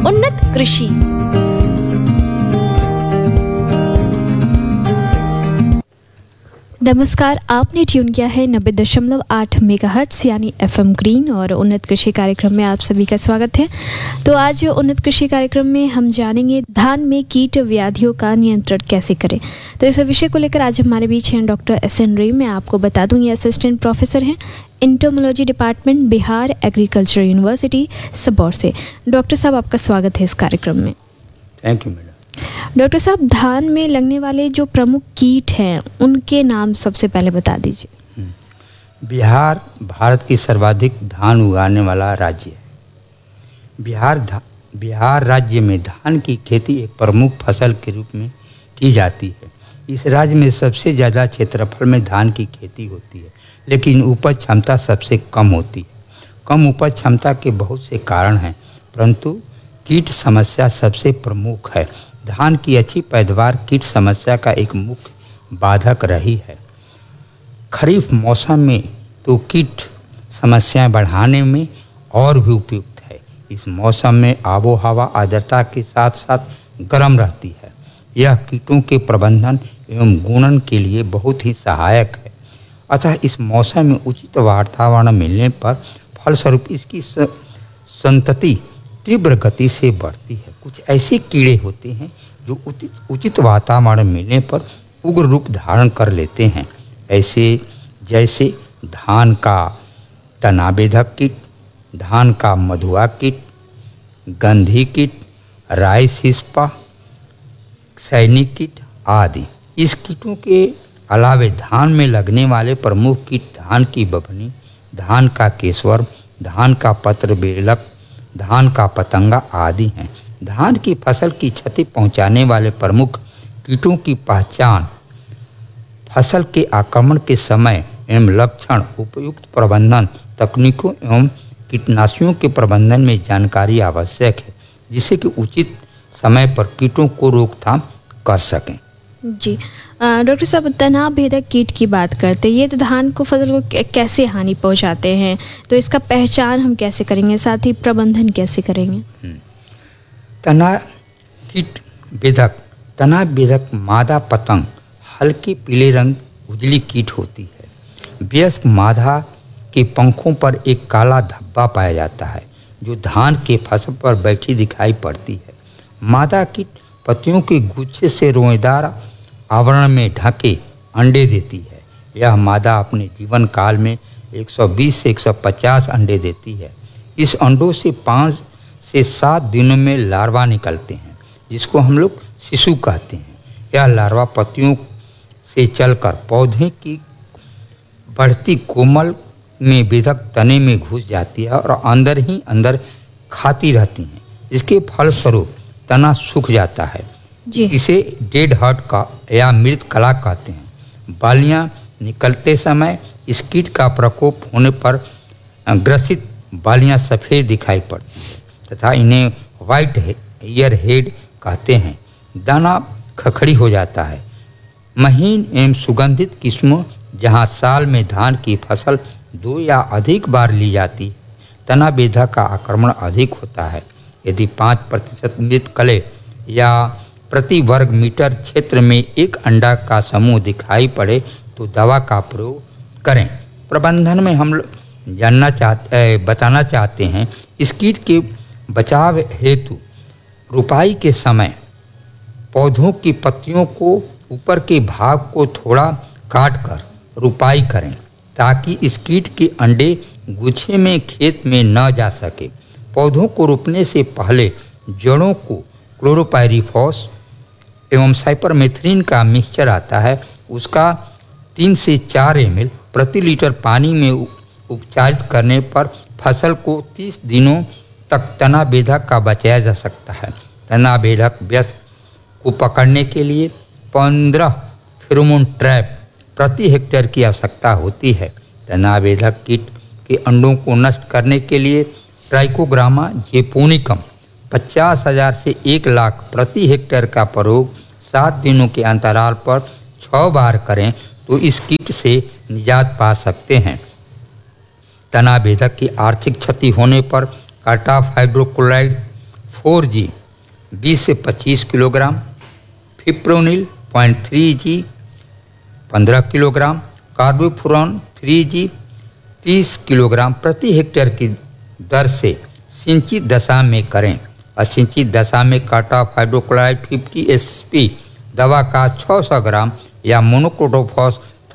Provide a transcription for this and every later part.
उन्नत कृषि। नमस्कार, आपने ट्यून किया है 90.8 मेगाहर्ट्ज यानी FM ग्रीन और उन्नत कृषि कार्यक्रम में आप सभी का स्वागत है। तो आज उन्नत कृषि कार्यक्रम में हम जानेंगे धान में कीट व्याधियों का नियंत्रण कैसे करें। तो इस विषय को लेकर आज हमारे बीच हैं डॉक्टर SN रे। मैं आपको बता दूं, ये असिस्टेंट प्रोफेसर हैं entomology department, Bihar agriculture university Sabour से। डॉक्टर साहब, आपका स्वागत है इस कार्यक्रम में। Thank you madam. डॉक्टर साहब, धान में लगने वाले जो प्रमुख कीट हैं उनके नाम सबसे पहले बता दीजिए। बिहार भारत की सर्वाधिक धान उगाने वाला राज्य है। बिहार राज्य में धान की खेती एक प्रमुख फसल के रूप में की जाती है। इस राज्य में सबसे ज़्यादा क्षेत्रफल में धान की खेती होती है, लेकिन उपज क्षमता सबसे कम होती है। कम उपज क्षमता के बहुत से कारण हैं, परंतु कीट समस्या सबसे प्रमुख है। धान की अच्छी पैदावार कीट समस्या का एक मुख्य बाधक रही है। खरीफ मौसम में तो कीट समस्याएं बढ़ाने में और भी उपयुक्त है। इस मौसम में आबो हवा आर्द्रता के साथ साथ गर्म रहती है। यह कीटों के प्रबंधन एवं गुणन के लिए बहुत ही सहायक है। अतः इस मौसम में उचित वातावरण मिलने पर फलस्वरूप इसकी संतति तीव्र गति से बढ़ती है। कुछ ऐसे कीड़े होते हैं जो उचित वातावरण मिलने पर उग्र रूप धारण कर लेते हैं, ऐसे जैसे धान का तनाबेधक कीट, धान का मधुआ कीट, गंधी कीट, राइस हिस्पा, सैनिक कीट आदि। इस कीटों के अलावे धान में लगने वाले प्रमुख कीट धान की बभनी, धान का केसवर्म, धान का पत्र बेलक, धान का पतंगा आदि हैं। धान की फसल की क्षति पहुंचाने वाले प्रमुख कीटों की पहचान, फसल के आक्रमण के समय एवं लक्षण, उपयुक्त प्रबंधन तकनीकों एवं कीटनाशियों के प्रबंधन में जानकारी आवश्यक है, जिससे कि उचित समय पर कीटों को रोकथाम कर सकें। जी डॉक्टर साहब, तनाव भेदक कीट की बात करते हैं, ये तो धान को फसल को कैसे हानि पहुंचाते हैं, तो इसका पहचान हम कैसे करेंगे, साथ ही प्रबंधन कैसे करेंगे? तनाव बेधक मादा पतंग हल्के पीले रंग उजली कीट होती है। वयस्क मादा के पंखों पर एक काला धब्बा पाया जाता है, जो धान के फसल पर बैठी दिखाई पड़ती है। मादा कीट पत्तियों के गुच्छे से रोएदार आवरण में ढके अंडे देती है। यह मादा अपने जीवन काल में 120 से 150 अंडे देती है। इस अंडों से 5 से 7 दिनों में लार्वा निकलते हैं, जिसको हम लोग शिशु कहते हैं। यह लार्वा पत्तियों से चलकर पौधे की बढ़ती कोमल में बेधक तने में घुस जाती है और अंदर ही अंदर खाती रहती हैं। इसके फलस्वरूप तना सूख जाता है। इसे डेड हार्ट का या मृत कला कहते हैं। बालियां निकलते समय इस कीट का प्रकोप होने पर ग्रसित बालियां सफ़ेद दिखाई पड़ती हैं तथा इन्हें वाइट ईयर हेड कहते हैं। दाना खखड़ी हो जाता है। महीन एवं सुगंधित किस्मों, जहां साल में धान की फसल 2 या अधिक बार ली जाती है, तना बेधा का आक्रमण अधिक होता है। यदि 5% मृत कले या प्रति वर्ग मीटर क्षेत्र में एक अंडा का समूह दिखाई पड़े तो दवा का प्रयोग करें। प्रबंधन में हम बताना चाहते हैं, इस कीट के बचाव हेतु रुपाई के समय पौधों की पत्तियों को ऊपर के भाग को थोड़ा काट कर रुपाई करें, ताकि इस कीट के अंडे गुच्छे में खेत में न जा सके। पौधों को रोपने से पहले जड़ों को क्लोरोपाइरीफॉस एवं साइपरमेथ्रिन का मिक्सचर आता है, उसका 3 से 4 ml प्रति लीटर पानी में उपचारित करने पर फसल को 30 दिनों तक तना बेधक का बचाया जा सकता है। तना बेधक वयस्क को पकड़ने के लिए 15 फेरोमोन ट्रैप प्रति हेक्टेयर की आवश्यकता होती है। तना बेधक कीट के अंडों को नष्ट करने के लिए ट्राइकोग्रामा जेपोनिकम 50,000 से 1 लाख प्रति हेक्टेयर का प्रयोग 7 दिनों के अंतराल पर 6 बार करें तो इस कीट से निजात पा सकते हैं। तना बेधक की आर्थिक क्षति होने पर कार्टाफ हाइड्रोक्लोराइड 4G 20 से 25 kilogram, fipronil 0.3G 15 kilogram, carbofuran 3G 30 kilogram प्रति हेक्टेयर की दर से सिंचित दशा में करें। असिंचित दशा में कार्टाप हाइड्रोक्लोराइड 50 SP दवा का 600 ग्राम या मोनोक्रोटोफॉस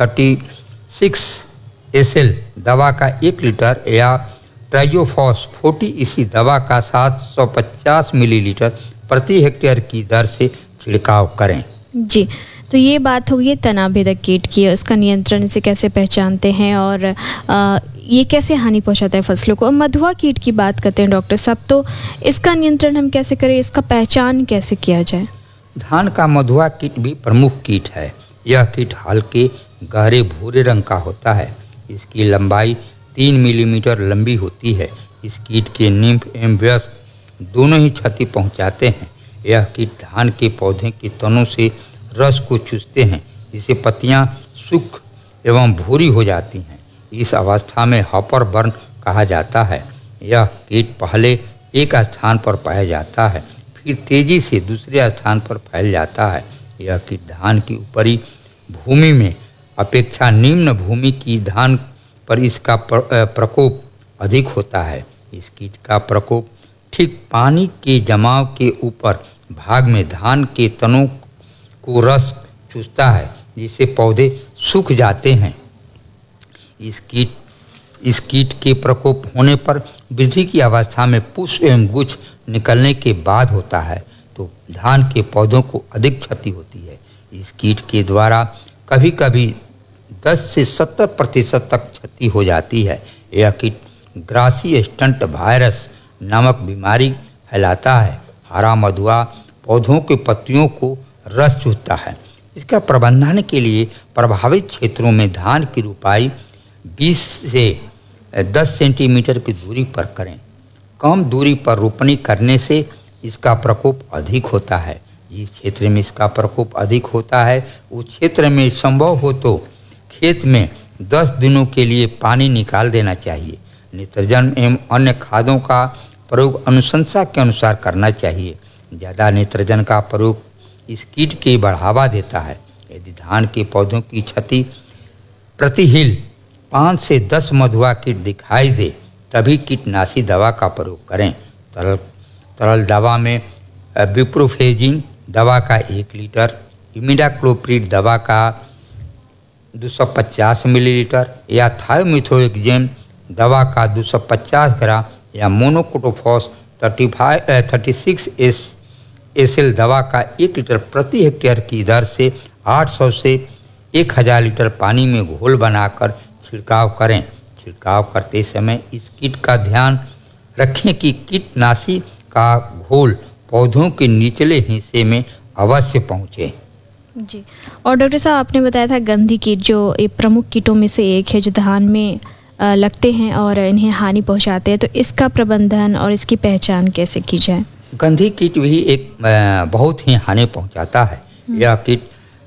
36 SL दवा का 1 लीटर या ट्राइजोफॉस 40 EC दवा का 750 मिलीलीटर प्रति हेक्टेयर की दर से छिड़काव करें। जी, तो ये बात होगी तना भेदक कीट की, उसका नियंत्रण इसे कैसे पहचानते हैं और ये कैसे हानि पहुंचाता है फसलों को। मधुआ कीट की बात करते हैं डॉक्टर साहब, तो इसका नियंत्रण हम कैसे करें, इसका पहचान कैसे किया जाए। धान का मधुआ कीट भी प्रमुख कीट है। यह कीट हल्के गहरे भूरे रंग का होता है। इसकी लंबाई 3 मिलीमीटर लंबी होती है। इस कीट के निम्फ एवं वयस्क दोनों ही क्षति पहुंचाते हैं। यह कीट धान के पौधे के तनों से रस को चूसते हैं, जिससे पत्तियां सूख एवं भूरी हो जाती हैं। इस अवस्था में हॉपर बर्न कहा जाता है। यह कीट पहले एक स्थान पर पाया जाता है, फिर तेजी से दूसरे स्थान पर फैल जाता है। यह कीट धान की ऊपरी भूमि में अपेक्षा निम्न भूमि की धान पर इसका प्रकोप अधिक होता है। इस कीट का प्रकोप ठीक पानी के जमाव के ऊपर भाग में धान के तनों को रस चूसता है, जिससे पौधे सूख जाते हैं। इस कीट के प्रकोप होने पर वृद्धि की अवस्था में पुष्प एवं गुच्छ निकलने के बाद होता है, तो धान के पौधों को अधिक क्षति होती है। इस कीट के द्वारा कभी कभी 10 से 70% तक क्षति हो जाती है। यह कीट ग्रासी स्टंट वायरस नामक बीमारी फैलाता है। हरा मधुआ पौधों के पत्तियों को रस चूसता है। इसका प्रबंधन के लिए प्रभावित क्षेत्रों में धान की रोपाई 20 से 10 सेंटीमीटर की दूरी पर करें। कम दूरी पर रोपनी करने से इसका प्रकोप अधिक होता है। जिस क्षेत्र में इसका प्रकोप अधिक होता है उस क्षेत्र में संभव हो तो खेत में 10 दिनों के लिए पानी निकाल देना चाहिए। नित्रजन एवं अन्य खादों का प्रयोग अनुशंसा के अनुसार करना चाहिए। ज़्यादा नित्रजन का प्रयोग इस कीट के बढ़ावा देता है। यदि धान के पौधों की क्षति प्रति हिल 5 से 10 मधुआ कीट दिखाई दे तभी कीटनाशी दवा का प्रयोग करें। तरल दवा में विप्रोफेजिन दवा का 1 लीटर, इमिडाक्लोप्रिड दवा का 250 मिलीलीटर या थायोमिथोएक्जेम दवा का 250 ग्राम या मोनोक्रोटोफॉस 36 SL दवा का 1 लीटर प्रति हेक्टेयर की दर से 800 से 1000 लीटर पानी में घोल बनाकर छिड़काव करें। छिड़काव करते समय इस कीट का ध्यान रखें कि कीटनाशी का घोल पौधों के निचले हिस्से में अवश्य पहुँचे। जी, और डॉक्टर साहब आपने बताया था गंधी कीट जो एक प्रमुख कीटों में से एक है जो धान में लगते हैं और इन्हें हानि पहुंचाते हैं, तो इसका प्रबंधन और इसकी पहचान कैसे की जाए। गंधी कीट भी एक बहुत ही हानि पहुंचाता है। यह कीट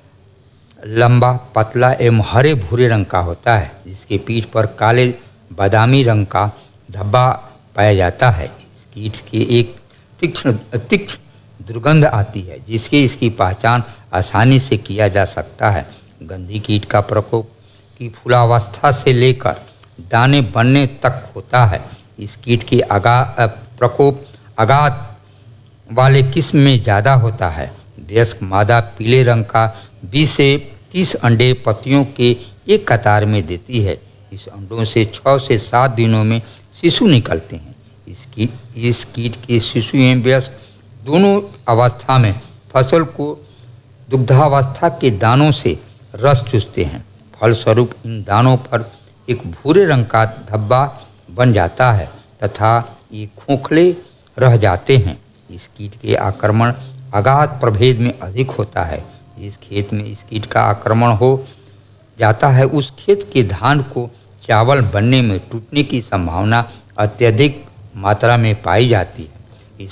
लंबा, पतला एवं हरे भूरे रंग का होता है, जिसके पीठ पर काले बादामी रंग का धब्बा पाया जाता है। इस कीट की एक तीक्ष्ण दुर्गंध आती है, जिसकी इसकी पहचान आसानी से किया जा सकता है। गंधी कीट का प्रकोप की फूलावस्था से लेकर दाने बनने तक होता है। इस कीट की प्रकोप आगात वाले किस्म में ज़्यादा होता है। वयस्क मादा पीले रंग का 20 से 30 अंडे पत्तियों के एक कतार में देती है। इस अंडों से 6 से 7 दिनों में शिशु निकलते हैं। इस कीट के शिशु एवं वयस्क दोनों अवस्था में फसल को दुग्धावस्था के दानों से रस चूसते हैं। फलस्वरूप इन दानों पर एक भूरे रंग का धब्बा बन जाता है तथा ये खोखले रह जाते हैं। इस कीट के आक्रमण अगाध प्रभेद में अधिक होता है। जिस खेत में इस कीट का आक्रमण हो जाता है उस खेत के धान को चावल बनने में टूटने की संभावना अत्यधिक मात्रा में पाई जाती है।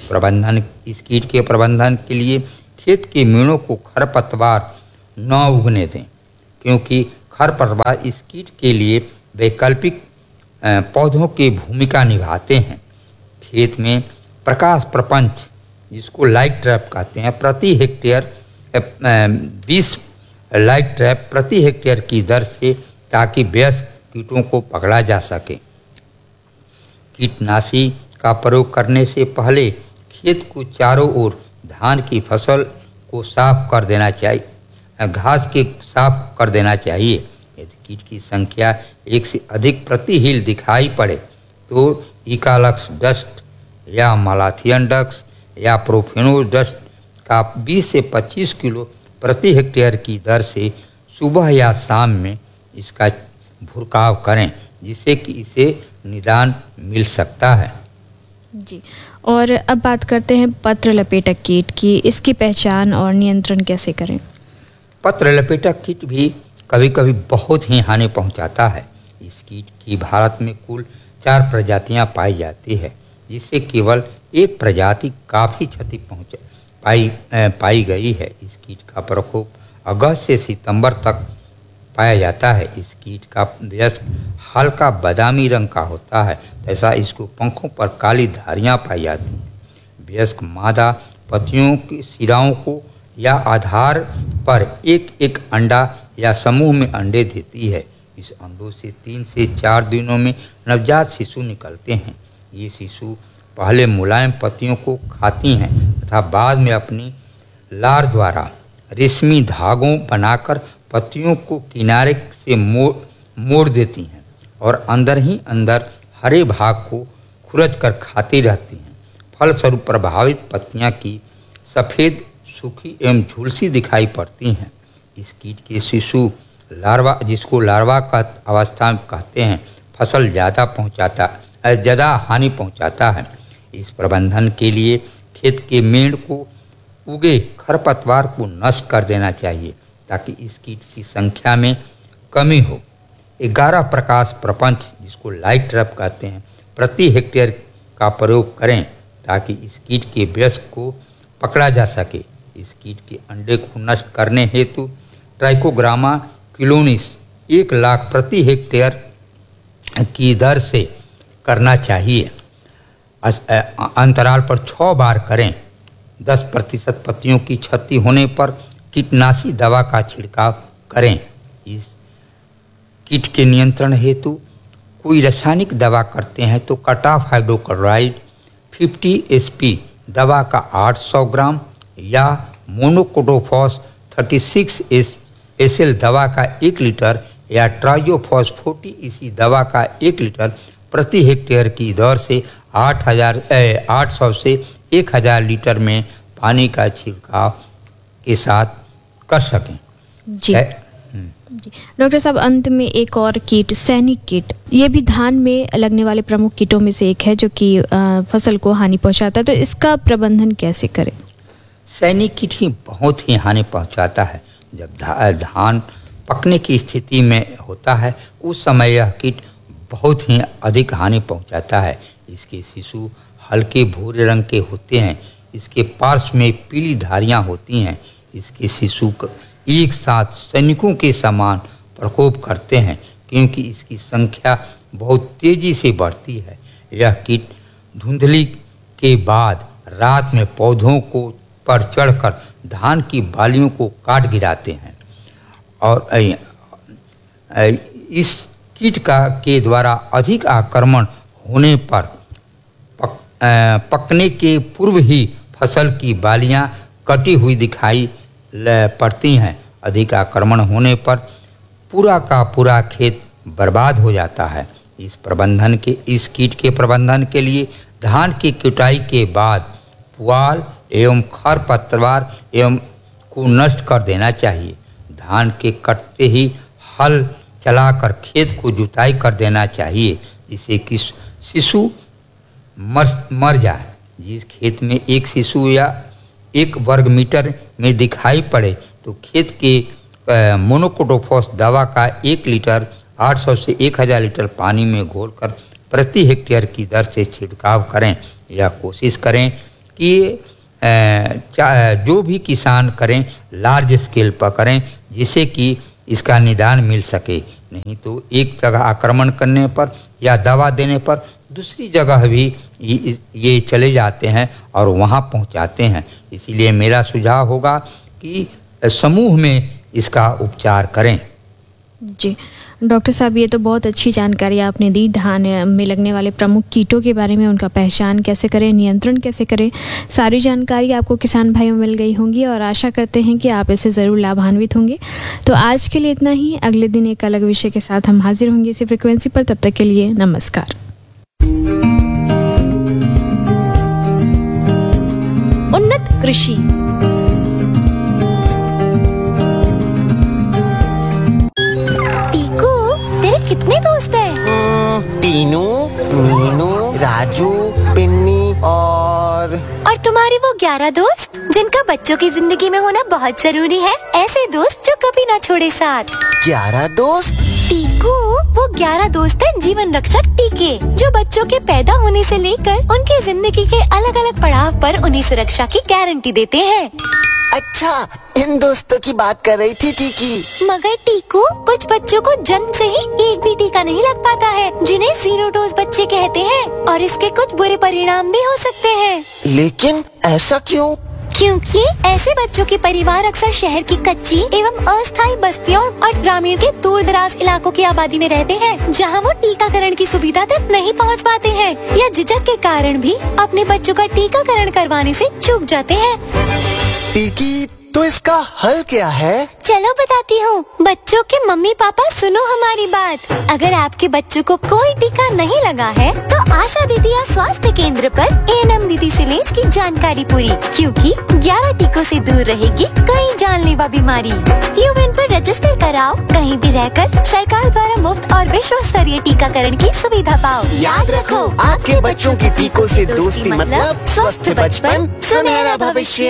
इस कीट के प्रबंधन के लिए खेत के मेड़ों को खरपतवार न उगने दें, क्योंकि खरपतवार इस कीट के लिए वैकल्पिक पौधों की भूमिका निभाते हैं। खेत में प्रकाश प्रपंच जिसको लाइट ट्रैप कहते हैं, प्रति हेक्टेयर 20 लाइट ट्रैप प्रति हेक्टेयर की दर से, ताकि वयस्क कीटों को पकड़ा जा सके। कीटनाशी का प्रयोग करने से पहले खेत को चारों ओर धान की फसल को साफ कर देना चाहिए, घास के साफ कर देना चाहिए। यदि कीट की संख्या 1 से अधिक प्रति हील दिखाई पड़े तो इकालक्स डस्ट या मालाथियन डस्ट या प्रोफेनो डस्ट का 20 से 25 किलो प्रति हेक्टेयर की दर से सुबह या शाम में इसका भुरकाव करें, जिससे कि इसे निदान मिल सकता है। जी, और अब बात करते हैं पत्र लपेटक कीट की। इसकी पहचान और नियंत्रण कैसे करें? पत्र लपेटक कीट भी कभी कभी बहुत ही हानि पहुंचाता है। इस कीट की भारत में कुल 4 प्रजातियां पाई जाती है, जिससे केवल एक प्रजाति काफ़ी क्षति पाई गई है। इस कीट का प्रकोप अगस्त से सितंबर तक पाया जाता है। इस कीट का वयस्क हल्का बादामी रंग का होता है तथा इसको पंखों पर काली धारियां पाई जाती हैं। वयस्क मादा पत्तियों की सिराओं को या आधार पर एक एक अंडा या समूह में अंडे देती है। इस अंडों से 3 से 4 दिनों में नवजात शिशु निकलते हैं। ये शिशु पहले मुलायम पत्तियों को खाती हैं तथा बाद में अपनी लार द्वारा रेशमी धागों बनाकर पत्तियों को किनारे से मोड़ देती हैं और अंदर ही अंदर हरे भाग को खुरच कर खाती रहती हैं। फलस्वरूप प्रभावित पत्तियां की सफ़ेद, सूखी एवं झुलसी दिखाई पड़ती हैं। इस कीट के शिशु लार्वा, जिसको लार्वा का अवस्था में कहते हैं, फसल ज़्यादा हानि पहुंचाता है। इस प्रबंधन के लिए खेत के मेड़ को उगे खरपतवार को नष्ट कर देना चाहिए, ताकि इस कीट की संख्या में कमी हो। 11 प्रकाश प्रपंच, जिसको लाइट ट्रैप कहते हैं, प्रति हेक्टेयर का प्रयोग करें, ताकि इस कीट के वयस्क को पकड़ा जा सके। इस कीट के अंडे को नष्ट करने हेतु ट्राइकोग्रामा किलोनिस 1 लाख प्रति हेक्टेयर की दर से करना चाहिए। अंतराल पर 6 बार करें। 10% पत्तियों की क्षति होने पर कीटनाशी दवा का छिड़काव करें। इस कीट के नियंत्रण हेतु कोई रासायनिक दवा करते हैं तो कटाफ हाइड्रोक्लोराइड 50 SP दवा का 800 ग्राम या मोनोकोटोफॉस 36 SL दवा का 1 लीटर या ट्राइजोफॉस 40 EC दवा का 1 लीटर प्रति हेक्टेयर की दर से 800 से 1000 लीटर में पानी का छिड़काव के साथ कर सकें। जी डॉक्टर साहब, अंत में एक और कीट, सैनिक कीट, ये भी धान में लगने वाले प्रमुख कीटों में से एक है, जो कि फसल को हानि पहुंचाता है। तो इसका प्रबंधन कैसे करें? सैनिक कीट ही बहुत ही हानि पहुंचाता है। जब धान पकने की स्थिति में होता है, उस समय यह कीट बहुत ही अधिक हानि पहुंचाता है। इसके शिशु हल्के भूरे रंग के होते हैं। इसके पार्श्व में पीली धारियां होती हैं। इसके शिशु एक साथ सैनिकों के समान प्रकोप करते हैं, क्योंकि इसकी संख्या बहुत तेजी से बढ़ती है। यह कीट धुंधली के बाद रात में पौधों को पर चढ़कर धान की बालियों को काट गिराते हैं और इस कीट के द्वारा अधिक आक्रमण होने पर पकने के पूर्व ही फसल की बालियां कटी हुई दिखाई पड़ती हैं। अधिक आक्रमण होने पर पूरा का पूरा खेत बर्बाद हो जाता है। इस कीट के प्रबंधन के लिए धान की कुटाई के बाद पुआल एवं खरपतवार एवं को नष्ट कर देना चाहिए। धान के कटते ही हल चलाकर खेत को जुताई कर देना चाहिए, जिससे कि शिशु मर जाए। जिस खेत में एक शिशु या 1 वर्ग मीटर में दिखाई पड़े तो खेत के मोनोकोटोफॉस दवा का 1 लीटर 800 से 1000 लीटर पानी में घोलकर प्रति हेक्टेयर की दर से छिड़काव करें। या कोशिश करें कि जो भी किसान करें लार्ज स्केल पर करें, जिससे कि इसका निदान मिल सके। नहीं तो एक जगह आक्रमण करने पर या दवा देने पर दूसरी जगह भी ये चले जाते हैं और वहाँ पहुँचाते हैं। इसीलिए मेरा सुझाव होगा कि समूह में इसका उपचार करें। जी डॉक्टर साहब, ये तो बहुत अच्छी जानकारी आपने दी। धान में लगने वाले प्रमुख कीटों के बारे में, उनका पहचान कैसे करें, नियंत्रण कैसे करें, सारी जानकारी आपको किसान भाइयों मिल गई होंगी और आशा करते हैं कि आप इससे ज़रूर लाभान्वित होंगे। तो आज के लिए इतना ही। अगले दिन एक अलग विषय के साथ हम हाजिर होंगे इसी फ्रिक्वेंसी पर। तब तक के लिए नमस्कार। उन्नत कृषि। कितने दोस्त हैं? टीनू, मीनू, राजू, पिन्नी और तुम्हारे वो 11 दोस्त जिनका बच्चों की जिंदगी में होना बहुत जरूरी है। ऐसे दोस्त जो कभी ना छोड़े साथ। 11 दोस्त? टीकू, वो 11 दोस्त हैं जीवन रक्षक टीके, जो बच्चों के पैदा होने से लेकर उनकी जिंदगी के अलग अलग पड़ाव पर उन्हें सुरक्षा की गारंटी देते हैं। अच्छा, इन दोस्तों की बात कर रही थी टीकी। मगर टीकू, कुछ बच्चों को जन्म से ही एक भी टीका नहीं लग पाता है, जिन्हें 0 डोज बच्चे कहते हैं, और इसके कुछ बुरे परिणाम भी हो सकते हैं। लेकिन ऐसा क्यों? क्योंकि ऐसे बच्चों के परिवार अक्सर शहर की कच्ची एवं अस्थायी बस्तियों और ग्रामीण के दूर दराज इलाकों की आबादी में रहते हैं, जहां वो टीकाकरण की सुविधा तक नहीं पहुंच पाते हैं या झिझक के कारण भी अपने बच्चों का टीकाकरण करवाने से चूक जाते हैं। टीकी, तो इसका हल क्या है? चलो बताती हूँ। बच्चों के मम्मी पापा सुनो हमारी बात। अगर आपके बच्चों को कोई टीका नहीं लगा है तो आशा दीदी या स्वास्थ्य केंद्र पर ANM दीदी से लें इसकी जानकारी पूरी, क्योंकि 11 टीकों से दूर रहेगी कई जानलेवा बीमारी। यूएन पर रजिस्टर कराओ, कहीं भी रहकर सरकार द्वारा मुफ्त और विश्व स्तरीय टीकाकरण की सुविधा पाओ। याद रखो, आपके बच्चों की टीकों से दोस्ती मतलब स्वस्थ बचपन, सुनहरा भविष्य।